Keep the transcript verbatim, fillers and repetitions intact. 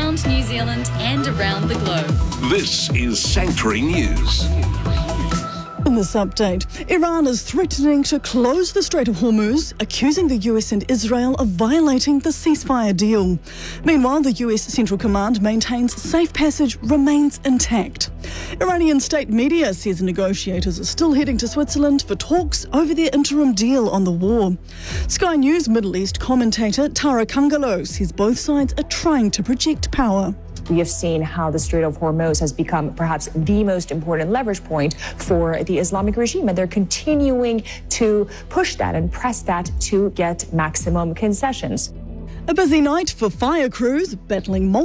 around New Zealand and around the globe. This is Sanctuary News. In this update, Iran is threatening to close the Strait of Hormuz, accusing the U S and Israel of violating the ceasefire deal. Meanwhile, the U S Central Command maintains safe passage remains intact. Iranian state media says negotiators are still heading to Switzerland for talks over their interim deal on the war. Sky News Middle East commentator Tara Kangalo says both sides are trying to project power. We have seen how the Strait of Hormuz has become perhaps the most important leverage point for the Islamic regime, and they're continuing to push that and press that to get maximum concessions. A busy night for fire crews battling multiple